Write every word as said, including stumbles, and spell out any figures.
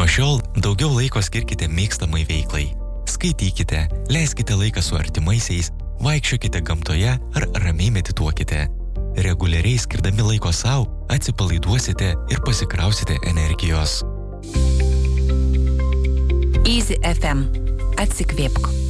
Nuo šiol daugiau laiko skirkite mėgstamai veiklai. Skaitykite, leiskite laiką su artimaisiais, vaikščiokite gamtoje ar ramiai medituokite. Reguliariai skirdami laiko sau, atsipalaiduosite ir pasikrausite energijos. Easy F M. Atsikvėpk.